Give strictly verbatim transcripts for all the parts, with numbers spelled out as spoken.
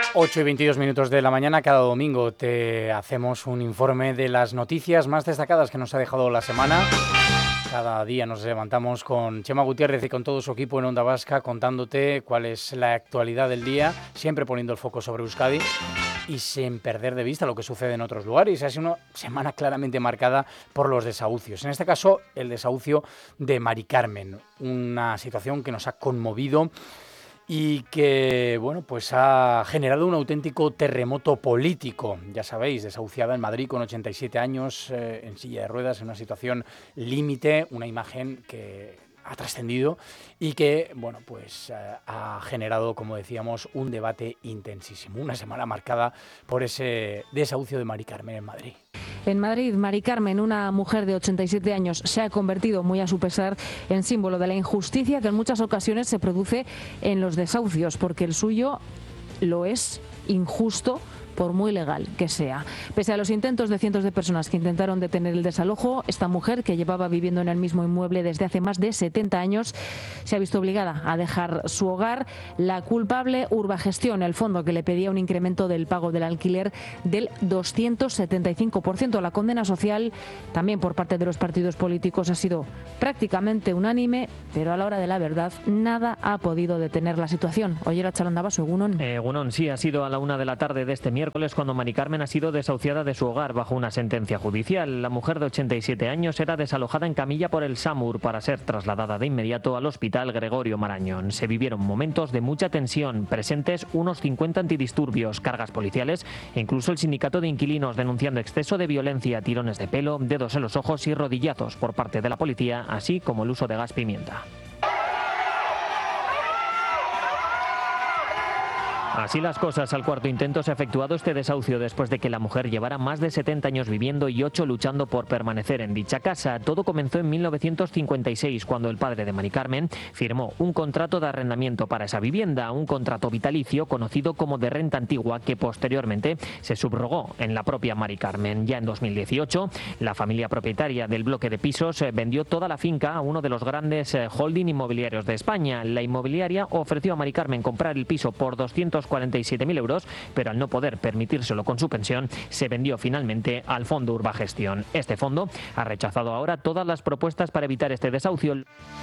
ocho y veintidós minutos de la mañana, cada domingo te hacemos un informe de las noticias más destacadas que nos ha dejado la semana. Cada día nos levantamos con Chema Gutiérrez y con todo su equipo en Onda Vasca contándote cuál es la actualidad del día, siempre poniendo el foco sobre Euskadi y sin perder de vista lo que sucede en otros lugares. Ha sido una semana claramente marcada por los desahucios. En este caso, el desahucio de Mari Carmen, una situación que nos ha conmovido y que, bueno, pues ha generado un auténtico terremoto político. Ya sabéis, desahuciada en Madrid con ochenta y siete años, eh, en silla de ruedas, en una situación límite, una imagen que ha trascendido y que, bueno, pues eh, ha generado, como decíamos, un debate intensísimo. Una semana marcada por ese desahucio de Mari Carmen en Madrid. En Madrid, Mari Carmen, una mujer de ochenta y siete años, se ha convertido, muy a su pesar, en símbolo de la injusticia que en muchas ocasiones se produce en los desahucios, porque el suyo lo es injusto, por muy legal que sea. Pese a los intentos de cientos de personas que intentaron detener el desalojo, esta mujer, que llevaba viviendo en el mismo inmueble desde hace más de setenta años, se ha visto obligada a dejar su hogar. La culpable, Urbagestión, el fondo que le pedía un incremento del pago del alquiler del doscientos setenta y cinco por ciento. La condena social, también por parte de los partidos políticos, ha sido prácticamente unánime, pero a la hora de la verdad, nada ha podido detener la situación. Oye, Arratsalde Baso, Egunon. Eh, Egunon, sí, ha sido a la una de la tarde de este miércoles cuando Mari Carmen ha sido desahuciada de su hogar bajo una sentencia judicial. La mujer de ochenta y siete años era desalojada en camilla por el SAMUR para ser trasladada de inmediato al Hospital Gregorio Marañón. Se vivieron momentos de mucha tensión, presentes unos cincuenta antidisturbios, cargas policiales e incluso el sindicato de inquilinos denunciando exceso de violencia, tirones de pelo, dedos en los ojos y rodillazos por parte de la policía, así como el uso de gas pimienta. Así las cosas, al cuarto intento se ha efectuado este desahucio después de que la mujer llevara más de setenta años viviendo y ocho luchando por permanecer en dicha casa. Todo comenzó en mil novecientos cincuenta y seis, cuando el padre de Mari Carmen firmó un contrato de arrendamiento para esa vivienda, un contrato vitalicio conocido como de renta antigua, que posteriormente se subrogó en la propia Mari Carmen. Ya en dos mil dieciocho, la familia propietaria del bloque de pisos vendió toda la finca a uno de los grandes holding inmobiliarios de España. La inmobiliaria ofreció a Mari Carmen comprar el piso por doscientos cuarenta y siete mil euros, pero al no poder permitírselo con su pensión, se vendió finalmente al fondo Urbagestión. Este fondo ha rechazado ahora todas las propuestas para evitar este desahucio.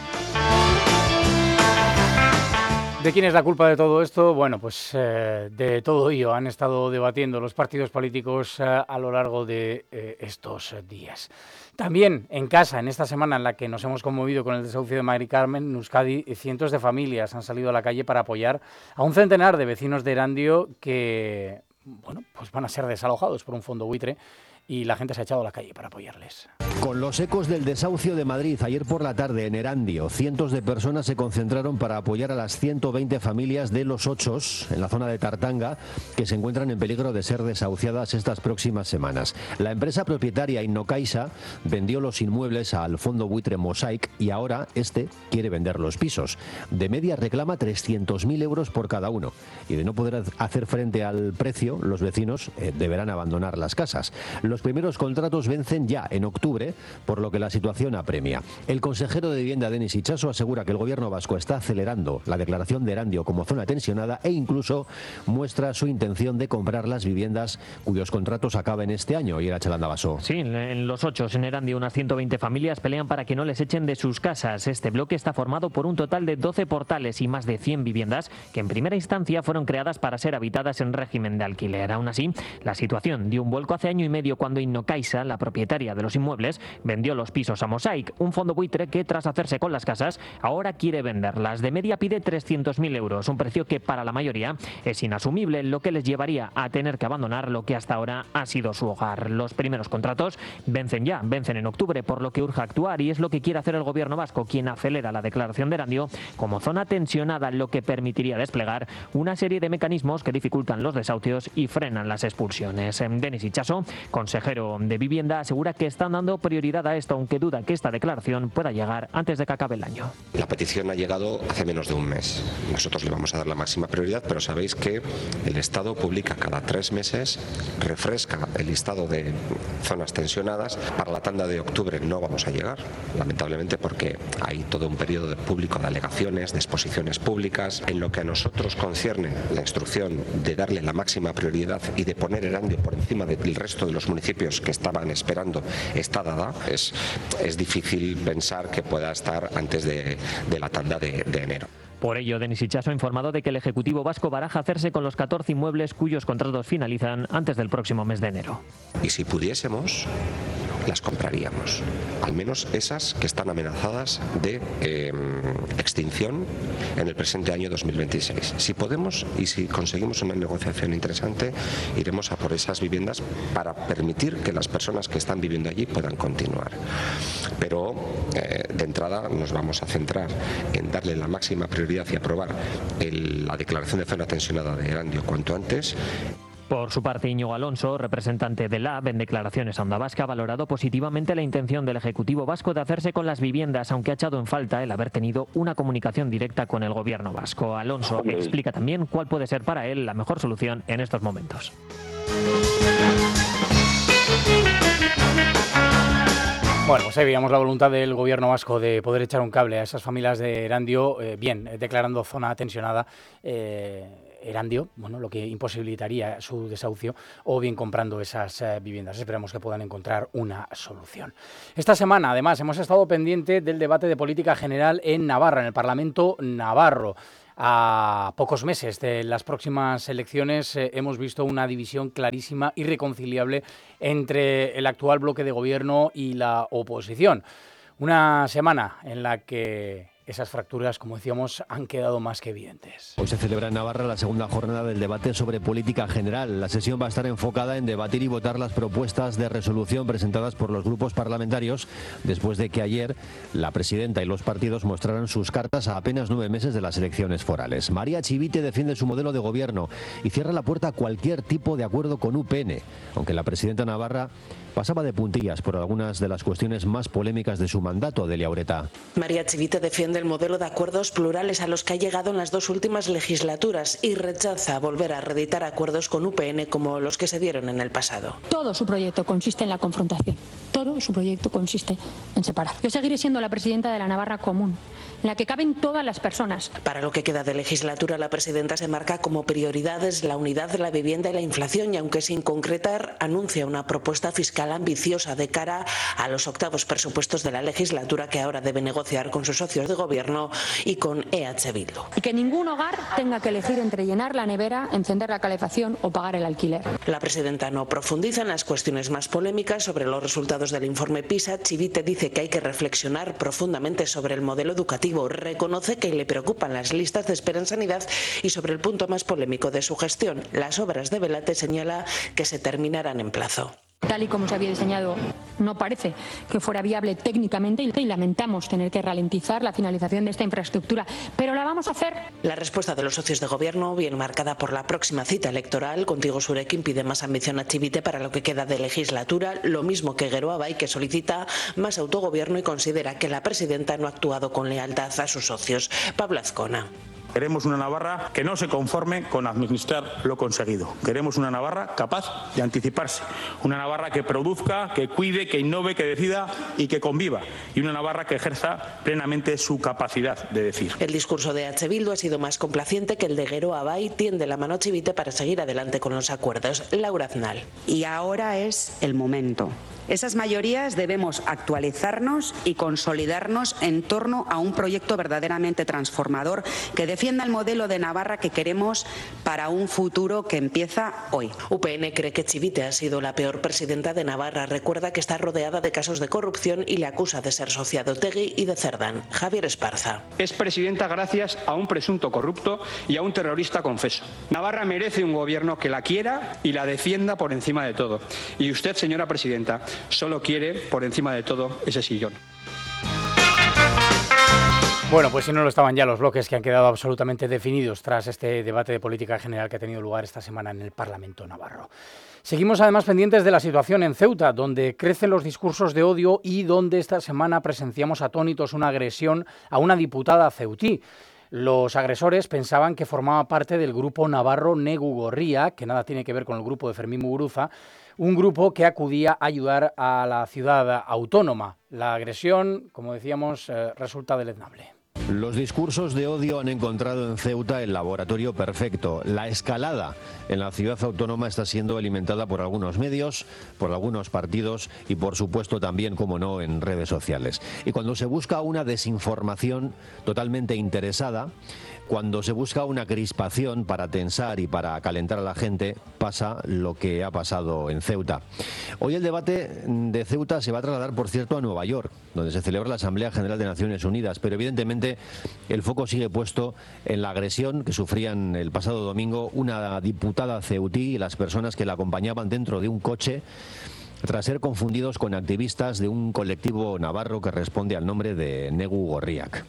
¿De quién es la culpa de todo esto? Bueno, pues eh, de todo ello han estado debatiendo los partidos políticos eh, a lo largo de eh, estos días. También en casa, en esta semana en la que nos hemos conmovido con el desahucio de Mari Carmen, en Euskadi, cientos de familias han salido a la calle para apoyar a un centenar de vecinos de Erandio que, bueno, pues van a ser desalojados por un fondo buitre, y la gente se ha echado a la calle para apoyarles. Con los ecos del desahucio de Madrid ayer por la tarde en Erandio, cientos de personas se concentraron para apoyar a las ciento veinte familias de Los Ochos, en la zona de Tartanga, que se encuentran en peligro de ser desahuciadas estas próximas semanas. La empresa propietaria Innocaisa vendió los inmuebles al fondo buitre Mosaic y ahora este quiere vender los pisos. De media reclama trescientos mil euros por cada uno, y de no poder hacer frente al precio, los vecinos eh, deberán abandonar las casas. Los primeros contratos vencen ya en octubre, por lo que la situación apremia. El consejero de Vivienda, Denis Itxaso, asegura que el gobierno vasco está acelerando la declaración de Erandio como zona tensionada e incluso muestra su intención de comprar las viviendas cuyos contratos acaben este año. Y era Arratsalde Baso. Sí, en Los Ochos, en Erandio, unas ciento veinte familias pelean para que no les echen de sus casas. Este bloque está formado por un total de doce portales y más de cien viviendas que en primera instancia fueron creadas para ser habitadas en régimen de alquiler. Aún así, la situación dio un vuelco hace año y medio cuando Innocaisa, la propietaria de los inmuebles, vendió los pisos a Mosaic, un fondo buitre que, tras hacerse con las casas, ahora quiere venderlas. De media pide trescientos mil euros, un precio que para la mayoría es inasumible, lo que les llevaría a tener que abandonar lo que hasta ahora ha sido su hogar. Los primeros contratos vencen ya, vencen en octubre, por lo que urge actuar, y es lo que quiere hacer el gobierno vasco, quien acelera la declaración de Erandio como zona tensionada, lo que permitiría desplegar una serie de mecanismos que dificultan los desahucios y frenan las expulsiones. Denis Itxaso, consejero consejero de Vivienda asegura que están dando prioridad a esto, aunque duda que esta declaración pueda llegar antes de que acabe el año. La petición ha llegado hace menos de un mes. Nosotros le vamos a dar la máxima prioridad, pero sabéis que el Estado publica cada tres meses, refresca el listado de zonas tensionadas. Para la tanda de octubre no vamos a llegar, lamentablemente, porque hay todo un periodo de público de alegaciones, de exposiciones públicas. En lo que a nosotros concierne la instrucción de darle la máxima prioridad y de poner Erandio por encima del resto de los municipios que estaban esperando está dada, es, es difícil pensar que pueda estar antes de, de la tanda de, de enero. Por ello, Denis Itxaso ha informado de que el Ejecutivo vasco baraja hacerse con los catorce inmuebles cuyos contratos finalizan antes del próximo mes de enero. Y si pudiésemos, las compraríamos, al menos esas que están amenazadas de eh, extinción en el presente año dos mil veintiséis. Si podemos y si conseguimos una negociación interesante, iremos a por esas viviendas para permitir que las personas que están viviendo allí puedan continuar. Pero eh, de entrada nos vamos a centrar en darle la máxima prioridad y aprobar el, la declaración de zona tensionada de Erandio cuanto antes. Por su parte, Íñigo Alonso, representante del L A B en declaraciones a Onda Vasca, ha valorado positivamente la intención del Ejecutivo vasco de hacerse con las viviendas, aunque ha echado en falta el haber tenido una comunicación directa con el Gobierno vasco. Alonso explica también cuál puede ser para él la mejor solución en estos momentos. Bueno, pues ahí veíamos la voluntad del Gobierno vasco de poder echar un cable a esas familias de Erandio, eh, bien, eh, declarando zona tensionada eh, Erandio, bueno, lo que imposibilitaría su desahucio, o bien comprando esas eh, viviendas. Esperamos que puedan encontrar una solución. Esta semana, además, hemos estado pendiente del debate de política general en Navarra, en el Parlamento navarro. A pocos meses de las próximas elecciones eh, hemos visto una división clarísima, irreconciliable entre el actual bloque de gobierno y la oposición. Una semana en la que esas fracturas, como decíamos, han quedado más que evidentes. Hoy se celebra en Navarra la segunda jornada del debate sobre política general. La sesión va a estar enfocada en debatir y votar las propuestas de resolución presentadas por los grupos parlamentarios después de que ayer la presidenta y los partidos mostraran sus cartas a apenas nueve meses de las elecciones forales. María Chivite defiende su modelo de gobierno y cierra la puerta a cualquier tipo de acuerdo con U P N, aunque la presidenta navarra pasaba de puntillas por algunas de las cuestiones más polémicas de su mandato. Delia Ureta. María Chivite defiende el modelo de acuerdos plurales a los que ha llegado en las dos últimas legislaturas y rechaza volver a reeditar acuerdos con U P N como los que se dieron en el pasado. Todo su proyecto consiste en la confrontación. Todo su proyecto consiste en separar. Yo seguiré siendo la presidenta de la Navarra Común, en la que caben todas las personas. Para lo que queda de legislatura, la presidenta se marca como prioridades la unidad de la vivienda y la inflación, y aunque sin concretar, anuncia una propuesta fiscal ambiciosa de cara a los octavos presupuestos de la legislatura que ahora debe negociar con sus socios de gobierno y con E H Bildu. Y que ningún hogar tenga que elegir entre llenar la nevera, encender la calefacción o pagar el alquiler. La presidenta no profundiza en las cuestiones más polémicas sobre los resultados del informe PISA. Chivite dice que hay que reflexionar profundamente sobre el modelo educativo. Reconoce que le preocupan las listas de espera en sanidad y sobre el punto más polémico de su gestión, las obras de Belate, señala que se terminarán en plazo. Tal y como se había diseñado, no parece que fuera viable técnicamente y lamentamos tener que ralentizar la finalización de esta infraestructura, pero la vamos a hacer. La respuesta de los socios de gobierno, bien marcada por la próxima cita electoral, Contigo Surekin pide más ambición a Chivite para lo que queda de legislatura, lo mismo que Geroa Bai, que solicita más autogobierno y considera que la presidenta no ha actuado con lealtad a sus socios. Pablo Azcona. Queremos una Navarra que no se conforme con administrar lo conseguido. Queremos una Navarra capaz de anticiparse. Una Navarra que produzca, que cuide, que innove, que decida y que conviva. Y una Navarra que ejerza plenamente su capacidad de decir. El discurso de H. Bildu ha sido más complaciente que el de Geroa Bai. Tiende la mano a Chivite para seguir adelante con los acuerdos. Laura Aznal. Y ahora es el momento. Esas mayorías debemos actualizarnos y consolidarnos en torno a un proyecto verdaderamente transformador que defienda el modelo de Navarra que queremos para un futuro que empieza hoy. U P N cree que Chivite ha sido la peor presidenta de Navarra. Recuerda que está rodeada de casos de corrupción y le acusa de ser socia de Otegi y de Cerdán. Javier Esparza. Es presidenta gracias a un presunto corrupto y a un terrorista confeso. Navarra merece un gobierno que la quiera y la defienda por encima de todo. Y usted, señora presidenta, solo quiere, por encima de todo, ese sillón. Bueno, pues si no lo estaban ya los bloques que han quedado absolutamente definidos tras este debate de política general que ha tenido lugar esta semana en el Parlamento navarro. Seguimos además pendientes de la situación en Ceuta, donde crecen los discursos de odio y donde esta semana presenciamos atónitos una agresión a una diputada ceutí. Los agresores pensaban que formaba parte del grupo navarro Negu Gorria, que nada tiene que ver con el grupo de Fermín Muguruza, un grupo que acudía a ayudar a la ciudad autónoma. La agresión, como decíamos, eh, resulta deleznable. Los discursos de odio han encontrado en Ceuta el laboratorio perfecto. La escalada en la ciudad autónoma está siendo alimentada por algunos medios, por algunos partidos y por supuesto también, como no, en redes sociales. Y cuando se busca una desinformación totalmente interesada, cuando se busca una crispación para tensar y para calentar a la gente, pasa lo que ha pasado en Ceuta. Hoy el debate de Ceuta se va a trasladar, por cierto, a Nueva York, donde se celebra la Asamblea General de Naciones Unidas, pero evidentemente el foco sigue puesto en la agresión que sufrían el pasado domingo una diputada ceutí y las personas que la acompañaban dentro de un coche tras ser confundidos con activistas de un colectivo navarro que responde al nombre de Negu Gorriak.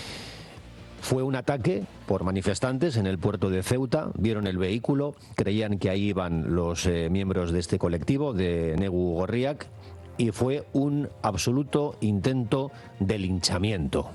Fue un ataque por manifestantes en el puerto de Ceuta, vieron el vehículo, creían que ahí iban los eh, miembros de este colectivo, de Negu Gorriak, y fue un absoluto intento de linchamiento.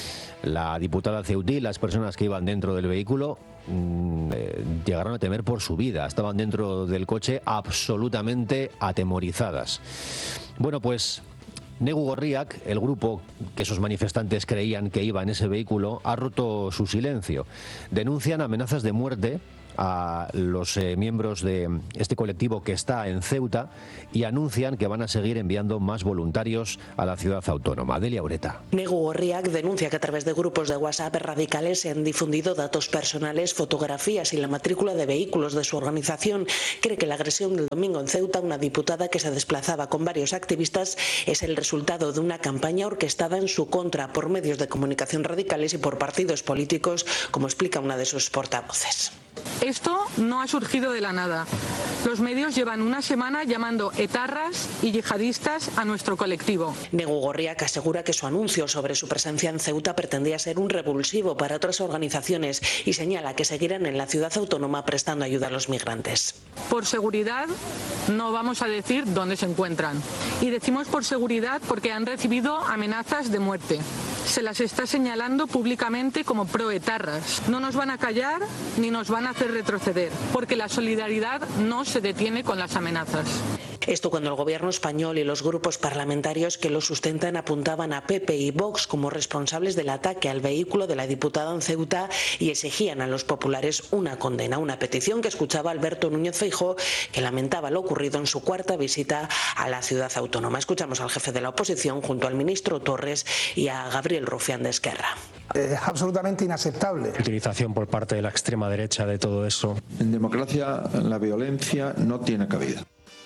La diputada ceutí y las personas que iban dentro del vehículo mmm, eh, llegaron a temer por su vida, estaban dentro del coche absolutamente atemorizadas. Bueno, pues Negu Gorriak, el grupo que esos manifestantes creían que iba en ese vehículo, ha roto su silencio. Denuncian amenazas de muerte a los eh, miembros de este colectivo que está en Ceuta y anuncian que van a seguir enviando más voluntarios a la ciudad autónoma. Delia Ureta. Negu Gorriak denuncia que a través de grupos de WhatsApp radicales se han difundido datos personales, fotografías y la matrícula de vehículos de su organización. Cree que la agresión del domingo en Ceuta, una diputada que se desplazaba con varios activistas, es el resultado de una campaña orquestada en su contra por medios de comunicación radicales y por partidos políticos, como explica una de sus portavoces. Esto no ha surgido de la nada. Los medios llevan una semana llamando etarras y yihadistas a nuestro colectivo. Negu Gorriak asegura que su anuncio sobre su presencia en Ceuta pretendía ser un revulsivo para otras organizaciones y señala que seguirán en la ciudad autónoma prestando ayuda a los migrantes. Por seguridad no vamos a decir dónde se encuentran. Y decimos por seguridad porque han recibido amenazas de muerte. Se las está señalando públicamente como proetarras. No nos van a callar ni nos van a hacer retroceder, porque la solidaridad no se detiene con las amenazas. Esto cuando el gobierno español y los grupos parlamentarios que lo sustentan apuntaban a P P y Vox como responsables del ataque al vehículo de la diputada en Ceuta y exigían a los populares una condena, una petición que escuchaba Alberto Núñez Feijóo, que lamentaba lo ocurrido en su cuarta visita a la ciudad autónoma. Escuchamos al jefe de la oposición junto al ministro Torres y a Gabriel Rufián de Esquerra. Es absolutamente inaceptable. Utilización por parte de la extrema derecha de todo eso. En democracia la violencia no tiene cabida.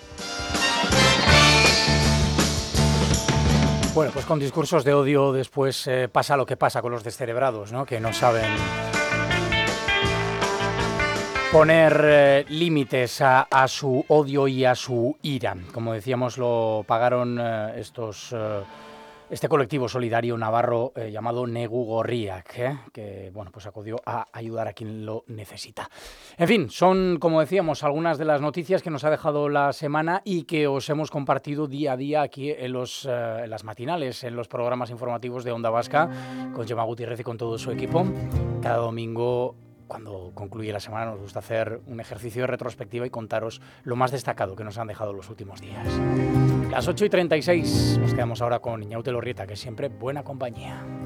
Bueno, pues con discursos de odio después eh, pasa lo que pasa con los descerebrados, ¿no? Que no saben poner eh, límites a, a su odio y a su ira. Como decíamos, lo pagaron eh, estos... Eh, Este colectivo solidario navarro eh, llamado Negu Gorriak, eh, que bueno, pues acudió a ayudar a quien lo necesita. En fin, son, como decíamos, algunas de las noticias que nos ha dejado la semana y que os hemos compartido día a día aquí en, los, eh, en las matinales, en los programas informativos de Onda Vasca, con Chema Gutiérrez y con todo su equipo. Cada domingo, cuando concluye la semana, nos gusta hacer un ejercicio de retrospectiva y contaros lo más destacado que nos han dejado los últimos días. Las ocho y treinta y seis, nos quedamos ahora con Iñaute Lorrieta, que es siempre buena compañía.